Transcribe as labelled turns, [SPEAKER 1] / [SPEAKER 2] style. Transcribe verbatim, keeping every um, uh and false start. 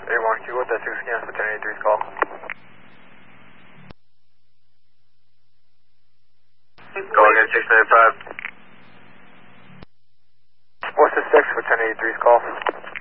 [SPEAKER 1] Everyone, can you let that six again for ten eighty-three's call? Go again, six ninety-five. What's the six for ten eighty-three's call?